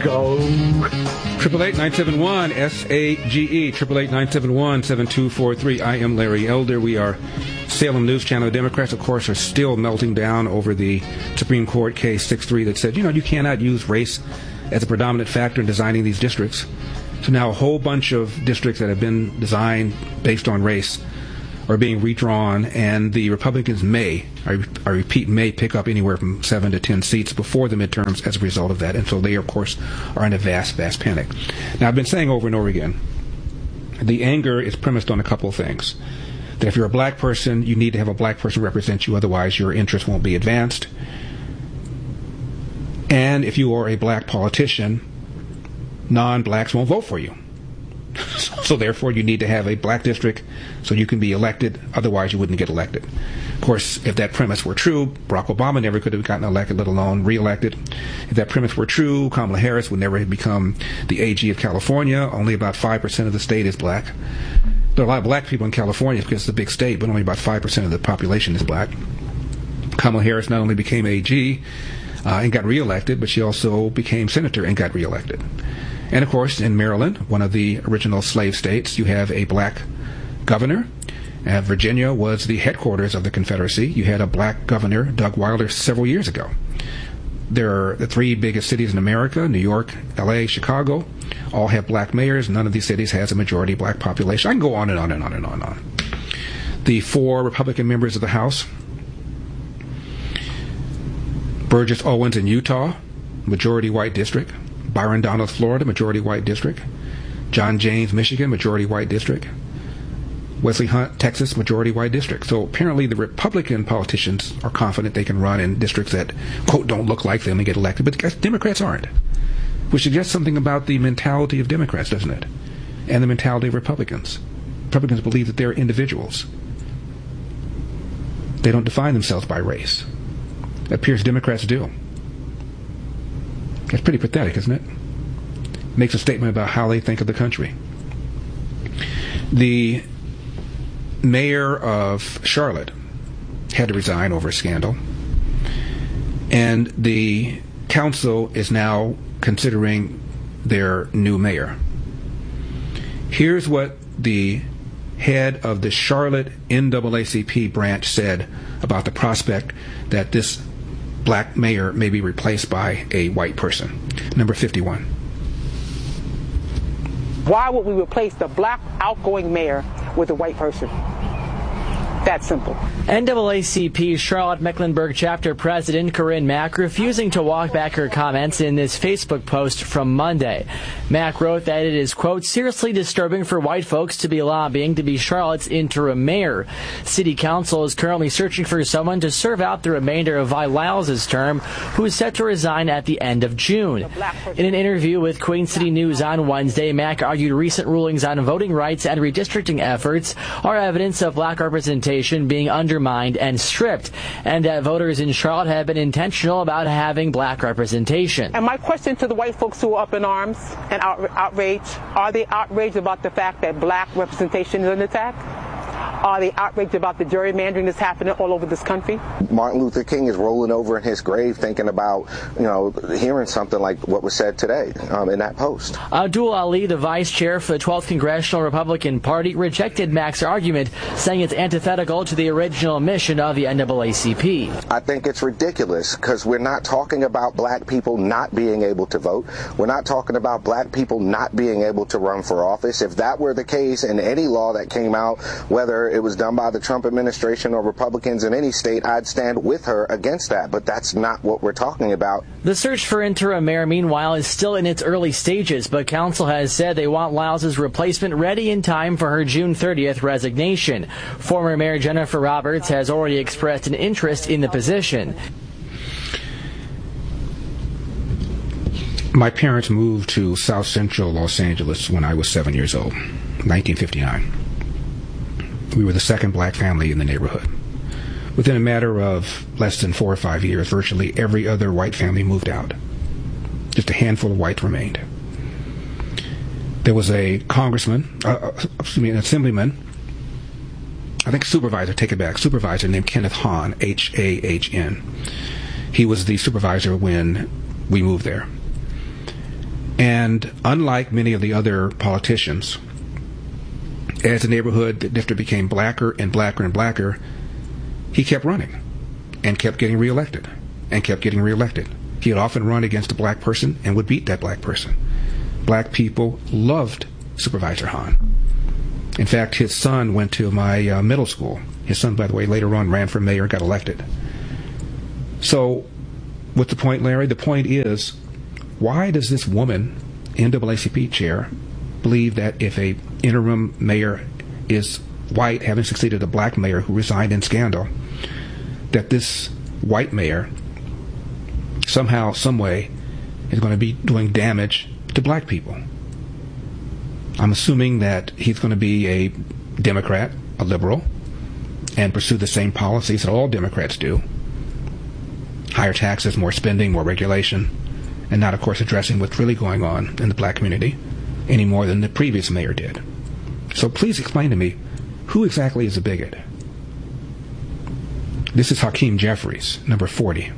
go. 888-971-SAGE, 888-971-7243. I am Larry Elder. We are Salem News Channel. The Democrats, of course, are still melting down over the Supreme Court case 6-3 that said, you cannot use race as a predominant factor in designing these districts. So now a whole bunch of districts that have been designed based on race are being redrawn, and the Republicans may, I repeat, may pick up anywhere from 7 to 10 seats before the midterms as a result of that. And so they, of course, are in a vast, vast panic. Now, I've been saying over and over again, the anger is premised on a couple of things. That if you're a black person, you need to have a black person represent you, otherwise your interests won't be advanced. And if you are a black politician, non-blacks won't vote for you. So therefore, you need to have a black district so you can be elected. Otherwise, you wouldn't get elected. Of course, if that premise were true, Barack Obama never could have gotten elected, let alone reelected. If that premise were true, Kamala Harris would never have become the AG of California. Only about 5% of the state is black. There are a lot of black people in California because it's a big state, but only about 5% of the population is black. Kamala Harris not only became AG and got reelected, but she also became senator and got reelected. And, of course, in Maryland, one of the original slave states, you have a black governor. Virginia was the headquarters of the Confederacy. You had a black governor, Doug Wilder, several years ago. There are the three biggest cities in America, New York, L.A., Chicago, all have black mayors. None of these cities has a majority black population. I can go on and on and on and on and on. The 4 Republican members of the House, Burgess Owens in Utah, majority white district. Byron Donald, Florida, majority white district. John James, Michigan, majority white district. Wesley Hunt, Texas, majority white district. So apparently the Republican politicians are confident they can run in districts that, quote, don't look like them and get elected. But Democrats aren't. Which suggests something about the mentality of Democrats, doesn't it? And the mentality of Republicans. Republicans believe that they're individuals. They don't define themselves by race. It appears Democrats do. That's pretty pathetic, isn't it? Makes a statement about how they think of the country. The mayor of Charlotte had to resign over a scandal, and the council is now considering their new mayor. Here's what the head of the Charlotte NAACP branch said about the prospect that this black mayor may be replaced by a white person. Number 51. Why would we replace the black outgoing mayor with a white person? That simple. NAACP Charlotte Mecklenburg chapter president Corinne Mack refusing to walk back her comments in this Facebook post from Monday. Mack wrote that it is, quote, seriously disturbing for white folks to be lobbying to be Charlotte's interim mayor. City Council is currently searching for someone to serve out the remainder of Vi Lyles' term, who is set to resign at the end of June. In an interview with Queen City News on Wednesday, Mack argued recent rulings on voting rights and redistricting efforts are evidence of black representation being undermined and stripped, and that voters in Charlotte have been intentional about having black representation. And my question to the white folks who are up in arms and outraged, are they outraged about the fact that black representation is under attack? Are they outraged about the gerrymandering that's happening all over this country? Martin Luther King is rolling over in his grave thinking about, hearing something like what was said today in that post. Abdul Ali, the vice chair for the 12th Congressional Republican Party, rejected Mack's argument, saying it's antithetical to the original mission of the NAACP. I think it's ridiculous because we're not talking about black people not being able to vote. We're not talking about black people not being able to run for office. If that were the case in any law that came out, whether it was done by the Trump administration or Republicans in any state, I'd stand with her against that. But that's not what we're talking about. The search for interim mayor, meanwhile, is still in its early stages, but council has said they want Lyles' replacement ready in time for her June 30th resignation. Former Mayor Jennifer Roberts has already expressed an interest in the position. My parents moved to South Central Los Angeles when I was 7 years old, 1959. We were the second black family in the neighborhood. Within a matter of less than 4 or 5 years, virtually every other white family moved out. Just a handful of whites remained. There was a congressman, an assemblyman, supervisor named Kenneth Hahn, H-A-H-N. He was the supervisor when we moved there. And unlike many of the other politicians, as the district became blacker and blacker and blacker, he kept running and kept getting reelected and kept getting reelected. He would often run against a black person and would beat that black person. Black people loved Supervisor Hahn. In fact, his son went to my middle school. His son, by the way, later on ran for mayor and got elected. So, what's the point, Larry? The point is, why does this woman, NAACP chair, believe that if a interim mayor is white, having succeeded a black mayor who resigned in scandal, that this white mayor somehow, some way, is going to be doing damage to black people? I'm assuming that he's going to be a Democrat, a liberal, and pursue the same policies that all Democrats do. Higher taxes, more spending, more regulation, and not, of course, addressing what's really going on in the black community any more than the previous mayor did. So please explain to me, who exactly is a bigot? This is Hakeem Jeffries, number 40.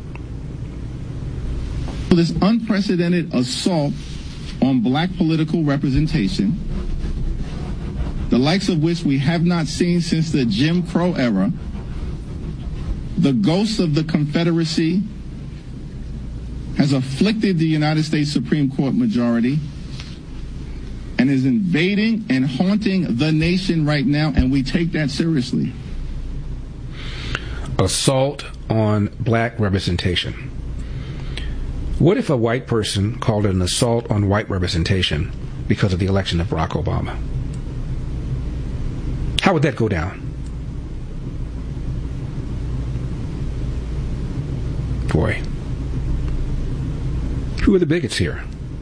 This unprecedented assault on black political representation, the likes of which we have not seen since the Jim Crow era, the ghost of the Confederacy has afflicted the United States Supreme Court majority and is invading and haunting the nation right now, and we take that seriously. Assault on black representation. What if a white person called it an assault on white representation because of the election of Barack Obama? How would that go down? Boy. Who are the bigots here?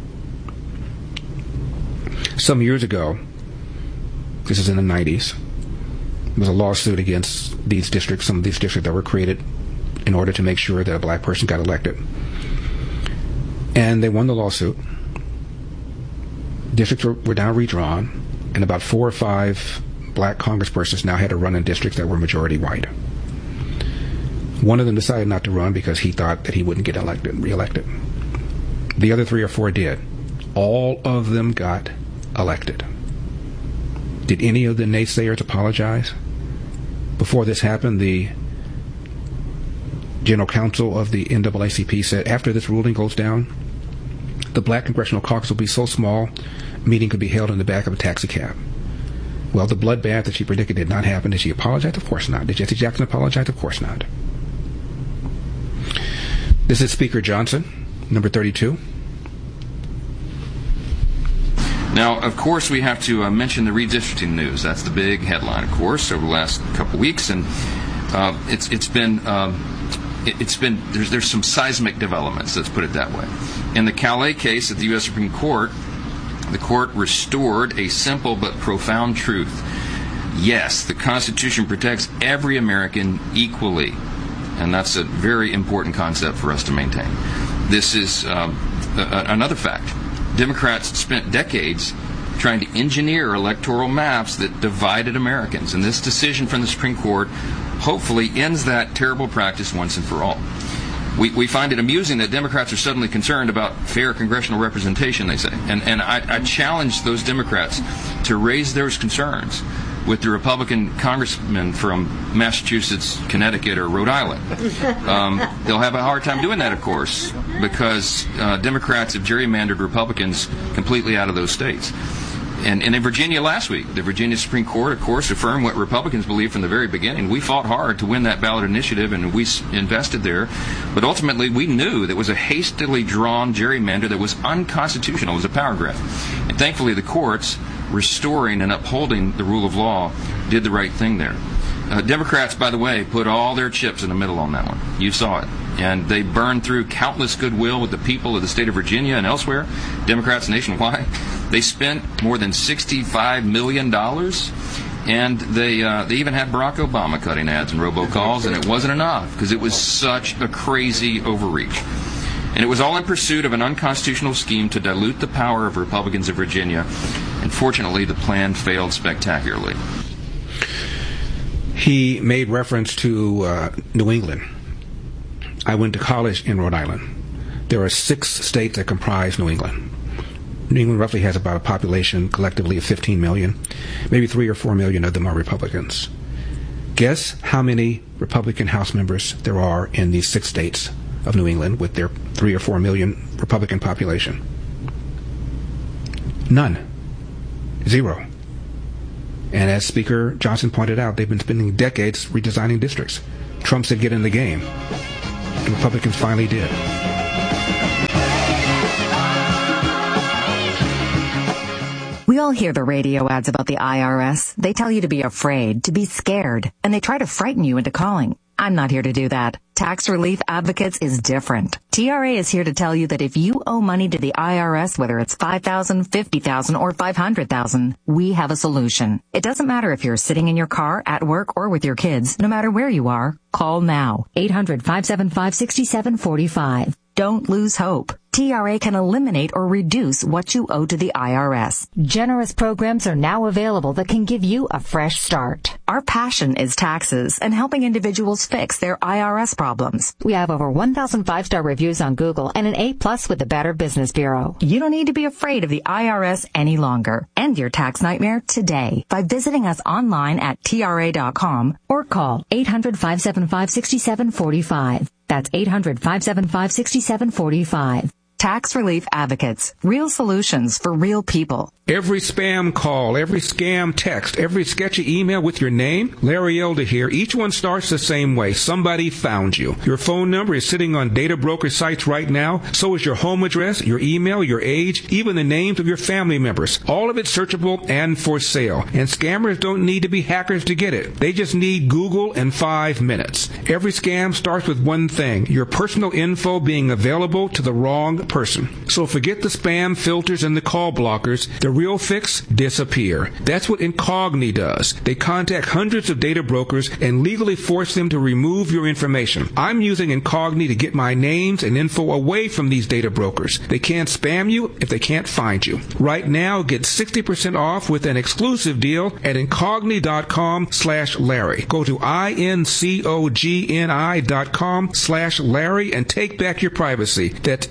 Some years ago, this is in the 90s, there was a lawsuit against these districts, some of these districts that were created in order to make sure that a black person got elected. And they won the lawsuit. Districts were now redrawn, and about 4 or 5 black congresspersons now had to run in districts that were majority white. One of them decided not to run because he thought that he wouldn't get reelected. The other 3 or 4 did. All of them got elected. Did any of the naysayers apologize? Before this happened, the general counsel of the NAACP said, after this ruling goes down, the black congressional caucus will be so small, a meeting could be held in the back of a taxi cab. Well, the bloodbath that she predicted did not happen. Did she apologize? Of course not. Did Jesse Jackson apologize? Of course not. This is Speaker Johnson, number 32. Now, of course, we have to mention the redistricting news. That's the big headline, of course, over the last couple of weeks, and there's some seismic developments. Let's put it that way. In the Calais case at the U.S. Supreme Court, the court restored a simple but profound truth. Yes, the Constitution protects every American equally, and that's a very important concept for us to maintain. This is another fact. Democrats spent decades trying to engineer electoral maps that divided Americans, and this decision from the Supreme Court hopefully ends that terrible practice once and for all. We find it amusing that Democrats are suddenly concerned about fair congressional representation, they say. And I challenge those Democrats to raise those concerns with the Republican congressmen from Massachusetts, Connecticut, or Rhode Island. They'll have a hard time doing that, of course, because Democrats have gerrymandered Republicans completely out of those states. And in Virginia last week, the Virginia Supreme Court, of course, affirmed what Republicans believed from the very beginning. We fought hard to win that ballot initiative, and we invested there. But ultimately, we knew that it was a hastily drawn gerrymander that was unconstitutional. It was a power grab. And thankfully, the courts, restoring and upholding the rule of law, did the right thing there. Democrats, by the way, put all their chips in the middle on that one. You saw it. And they burned through countless goodwill with the people of the state of Virginia and elsewhere, Democrats nationwide. They spent more than $65 million, and they even had Barack Obama cutting ads and robocalls, and it wasn't enough because it was such a crazy overreach. And it was all in pursuit of an unconstitutional scheme to dilute the power of Republicans of Virginia. And fortunately, the plan failed spectacularly. He made reference to New England. I went to college in Rhode Island. There are 6 states that comprise New England. New England roughly has about a population collectively of 15 million. Maybe 3 or 4 million of them are Republicans. Guess how many Republican House members there are in these 6 states of New England with their 3 or 4 million Republican population? None. 0. And as Speaker Johnson pointed out, they've been spending decades redesigning districts. Trump said get in the game. The Republicans finally did. We all hear the radio ads about the IRS. They tell you to be afraid, to be scared, and they try to frighten you into calling. I'm not here to do that. Tax Relief Advocates is different. TRA is here to tell you that if you owe money to the IRS, whether it's $5,000, $50,000, or $500,000, we have a solution. It doesn't matter if you're sitting in your car, at work, or with your kids. No matter where you are, call now. 800-575-6745. Don't lose hope. TRA can eliminate or reduce what you owe to the IRS. Generous programs are now available that can give you a fresh start. Our passion is taxes and helping individuals fix their IRS problems. We have over 1,000 5-star reviews on Google and an A+ with the Better Business Bureau. You don't need to be afraid of the IRS any longer. End your tax nightmare today by visiting us online at TRA.com or call 800-575-6745. That's 800-575-6745. Tax Relief Advocates. Real solutions for real people. Every spam call, every scam text, every sketchy email with your name, Larry Elder here, each one starts the same way. Somebody found you. Your phone number is sitting on data broker sites right now. So is your home address, your email, your age, even the names of your family members. All of it searchable and for sale. And scammers don't need to be hackers to get it. They just need Google and 5 minutes. Every scam starts with one thing, your personal info being available to the wrong person. So forget the spam filters and the call blockers. The real fix? Disappear. That's what Incogni does. They contact hundreds of data brokers and legally force them to remove your information. I'm using Incogni to get my names and info away from these data brokers. They can't spam you if they can't find you. Right now, get 60% off with an exclusive deal at Incogni.com/Larry. Go to INCOGNI.com/Larry and take back your privacy. That's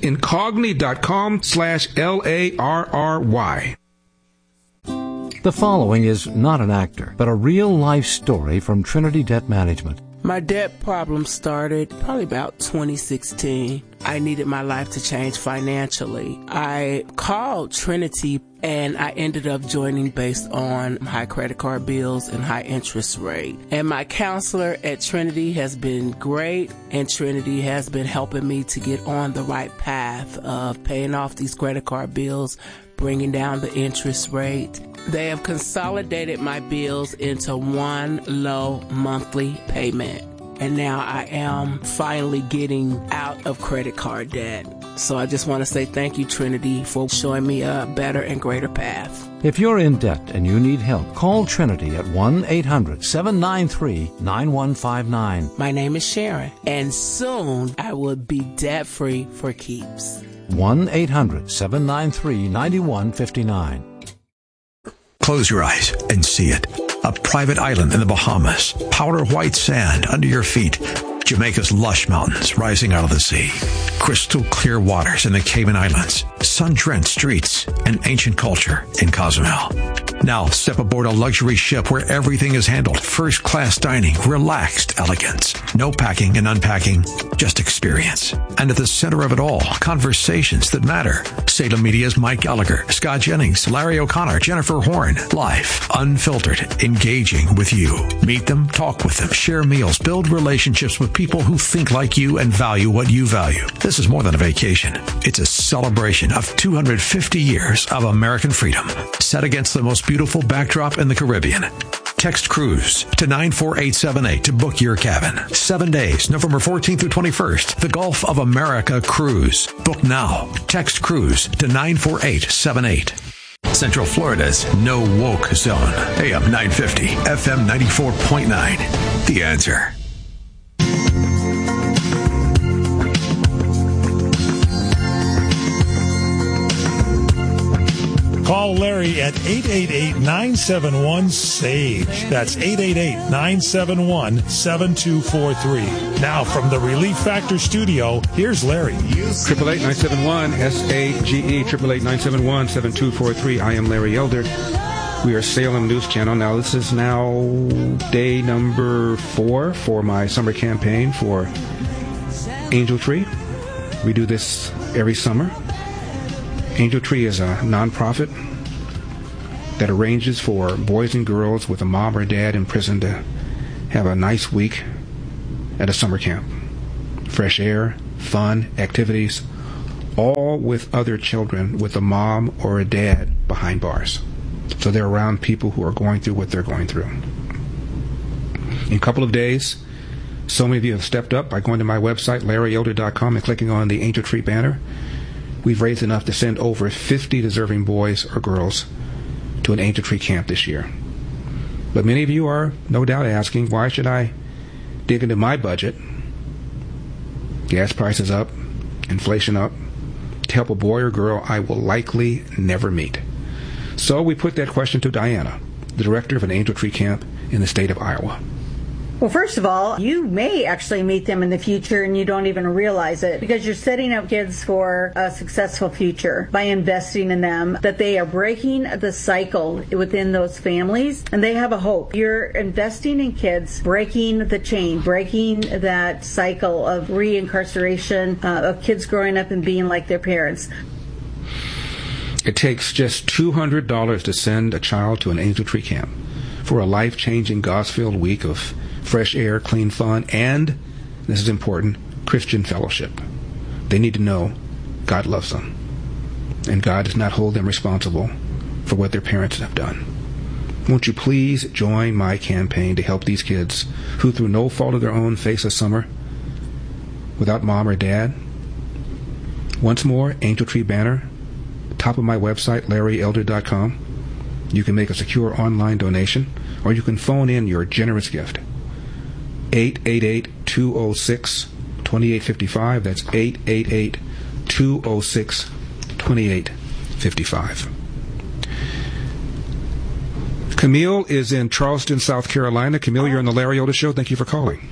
Incogni.com/LARRY. The following is not an actor, but a real-life story from Trinity Debt Management. My debt problem started probably about 2016. I needed my life to change financially. I called Trinity and I ended up joining based on high credit card bills and high interest rate. And my counselor at Trinity has been great, and Trinity has been helping me to get on the right path of paying off these credit card bills, bringing down the interest rate. They have consolidated my bills into one low monthly payment. And now I am finally getting out of credit card debt. So I just want to say thank you, Trinity, for showing me a better and greater path. If you're in debt and you need help, call Trinity at 1-800-793-9159. My name is Sharon, and soon I will be debt-free for keeps. 1-800-793-9159. Close your eyes and see it. A private island in the Bahamas. Powder white sand under your feet. Jamaica's lush mountains rising out of the sea. Crystal clear waters in the Cayman Islands. Sun-drenched streets and ancient culture in Cozumel. Now step aboard a luxury ship where everything is handled. First-class dining, relaxed elegance. No packing and unpacking, just experience. And at the center of it all, conversations that matter. Salem Media's Mike Gallagher, Scott Jennings, Larry O'Connor, Jennifer Horn. Live, unfiltered, engaging with you. Meet them, talk with them, share meals, build relationships with people who think like you and value what you value. This is more than a vacation. It's a celebration of 250 years of American freedom, set against the most beautiful backdrop in the Caribbean. Text cruise to 94878 to book your cabin. 7 days, November 14th through 21st. The Gulf of America Cruise. Book now. Text cruise to 94878. Central Florida's no woke zone. AM 950, FM 94.9. The Answer. Call Larry at 888-971-SAGE. That's 888-971-7243. Now from the Relief Factor studio, here's Larry. 888-971-SAGE, 888-971-7243. I am Larry Elder. We are Salem News Channel. Now, this is now day number 4 for my summer campaign for Angel Tree. We do this every summer. Angel Tree is a nonprofit that arranges for boys and girls with a mom or dad in prison to have a nice week at a summer camp. Fresh air, fun, activities, all with other children with a mom or a dad behind bars. So they're around people who are going through what they're going through. In a couple of days, so many of you have stepped up by going to my website, LarryElder.com, and clicking on the Angel Tree banner. We've raised enough to send over 50 deserving boys or girls to an Angel Tree camp this year. But many of you are no doubt asking, why should I dig into my budget, gas prices up, inflation up, to help a boy or girl I will likely never meet? So we put that question to Diana, the director of an Angel Tree camp in the state of Iowa. Well, first of all, you may actually meet them in the future and you don't even realize it, because you're setting up kids for a successful future by investing in them, that they are breaking the cycle within those families and they have a hope. You're investing in kids, breaking the chain, breaking that cycle of reincarceration, of kids growing up and being like their parents. It takes just $200 to send a child to an Angel Tree camp for a life-changing, God-filled week of fresh air, clean fun, and, this is important, Christian fellowship. They need to know God loves them, and God does not hold them responsible for what their parents have done. Won't you please join my campaign to help these kids who, through no fault of their own, face a summer without mom or dad? Once more, Angel Tree banner, top of my website, LarryElder.com. You can make a secure online donation, or you can phone in your generous gift. 888-206-2855. That's 888-206-2855. Camille is in Charleston, South Carolina. Camille, you're on the Larry Elder Show. Thank you for calling.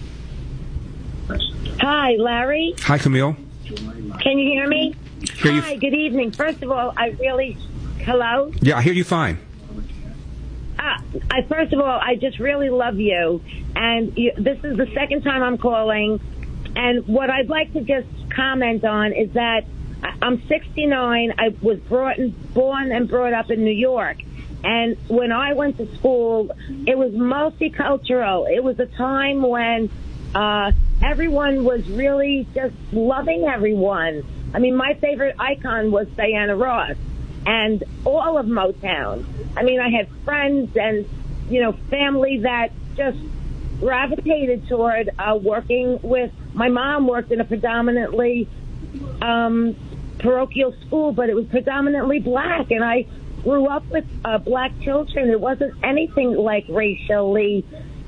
Hi, Larry. Hi, Camille. Can you hear me? Hi, good evening. First of all, hello? Yeah, I hear you fine. First of all, I just really love you. And this is the second time I'm calling. And what I'd like to just comment on is that I'm 69. I was born and brought up in New York. And when I went to school, it was multicultural. It was a time when everyone was really just loving everyone. I mean, my favorite icon was Diana Ross and all of Motown. I mean, I had friends and, family that just gravitated toward working with. My mom worked in a predominantly parochial school, but it was predominantly black, and I grew up with black children. It wasn't anything like racially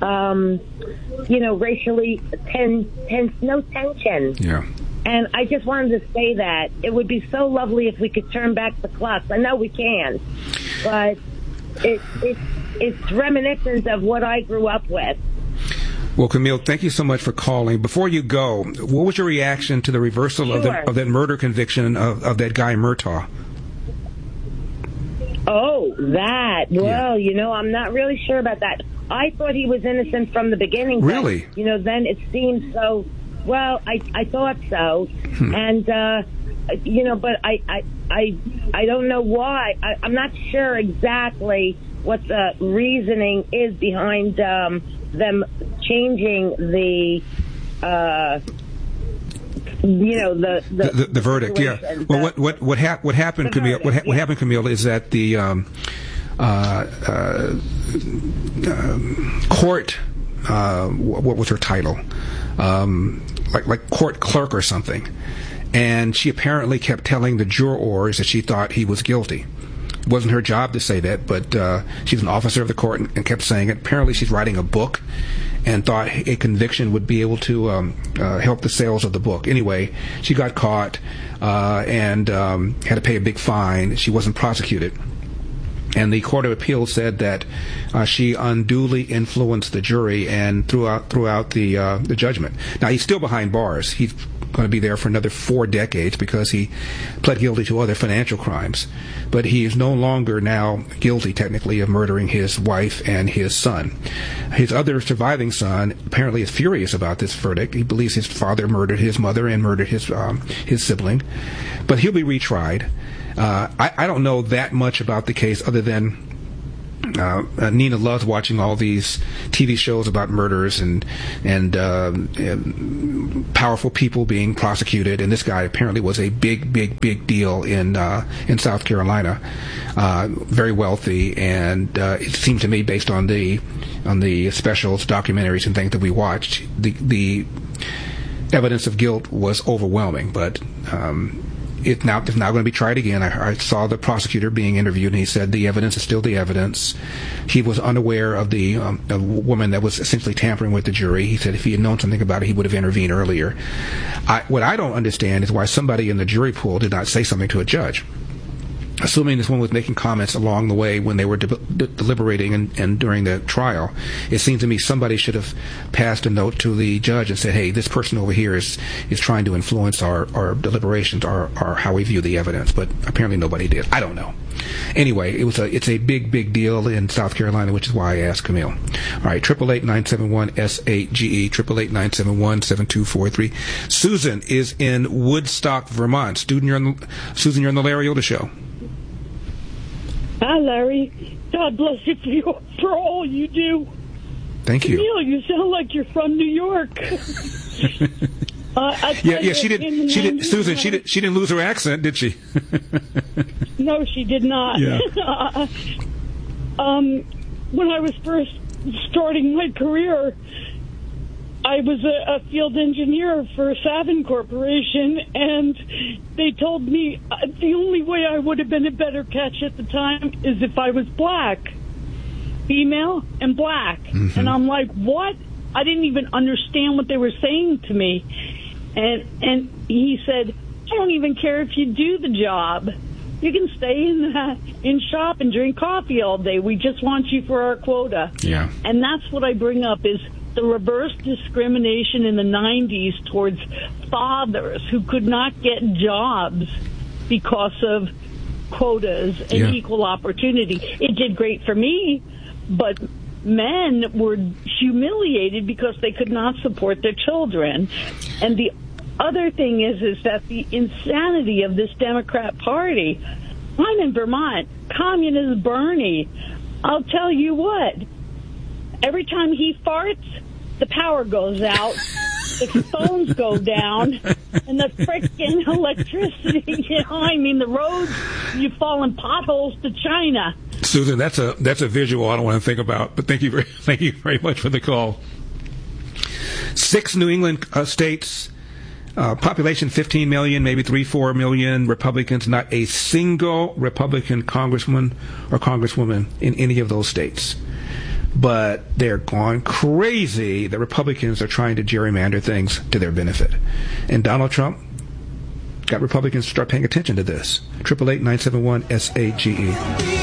no tension. Yeah. And I just wanted to say that it would be so lovely if we could turn back the clocks. I know we can, but it's reminiscent of what I grew up with. Well, Camille, thank you so much for calling. Before you go, what was your reaction to the reversal of that murder conviction of that guy Murtaugh? Oh, that. Well, yeah. I'm not really sure about that. I thought he was innocent from the beginning. Really? But, then it seemed so. Well, I thought so, and but I don't know why. I'm not sure exactly what the reasoning is behind them changing the verdict. Yeah. Well, what happened, Camille? What happened, Camille, is that the court. What was her title? Like court clerk or something, and she apparently kept telling the jurors that she thought he was guilty. It wasn't her job to say that, but she's an officer of the court and kept saying it. Apparently she's writing a book and thought a conviction would be able to help the sales of the book. Anyway, she got caught and had to pay a big fine. She wasn't prosecuted. And the Court of Appeals said that she unduly influenced the jury and threw out the judgment. Now, he's still behind bars. He's going to be there for another 4 decades because he pled guilty to other financial crimes. But he is no longer now guilty, technically, of murdering his wife and his son. His other surviving son apparently is furious about this verdict. He believes his father murdered his mother and murdered his sibling. But he'll be retried. I don't know that much about the case other than Nina loves watching all these TV shows about murders and powerful people being prosecuted, and this guy apparently was a big deal in South Carolina, very wealthy, and it seemed to me, based on the specials, documentaries, and things that we watched, the evidence of guilt was overwhelming, but it's now going to be tried again. I saw the prosecutor being interviewed, and he said the evidence is still the evidence. He was unaware of the woman that was essentially tampering with the jury. He said if he had known something about it, he would have intervened earlier. What I don't understand is why somebody in the jury pool did not say something to a judge. Assuming this one was making comments along the way when they were deliberating and during the trial, it seems to me somebody should have passed a note to the judge and said, hey, this person over here is trying to influence our deliberations or how we view the evidence. But apparently nobody did. I don't know. Anyway, it's a big deal in South Carolina, which is why I asked Camille. All right, 888-971-SAGE, 888-971-7243. Susan is in Woodstock, Vermont. Susan, you're on the Larry Elder Show. Hi, Larry. God bless you for all you do. Thank you. Camille, you sound like you're from New York. Yeah. She did. Susan, she didn't lose her accent, did she? No, she did not. Yeah. When I was first starting my career, I was a field engineer for Savin Corporation, and they told me the only way I would have been a better catch at the time is if I was black, female, and black. Mm-hmm. And I'm like, what? I didn't even understand what they were saying to me. And he said, I don't even care if you do the job. You can stay in shop and drink coffee all day. We just want you for our quota. Yeah. And that's what I bring up is the reverse discrimination in the 90s towards fathers who could not get jobs because of quotas and equal opportunity. It did great for me, but men were humiliated because they could not support their children. And the other thing is that the insanity of this Democrat Party, I'm in Vermont, Communist Bernie, I'll tell you what, every time he farts, the power goes out, the phones go down, and the frickin' electricity, the roads, you fall in potholes to China. Susan, that's a visual I don't want to think about, but thank you very much for the call. 6 New England states, population 15 million, maybe 3-4 million Republicans, not a single Republican congressman or congresswoman in any of those states. But they're going crazy. The Republicans are trying to gerrymander things to their benefit. And Donald Trump got Republicans to start paying attention to this. 888-971-SAGE.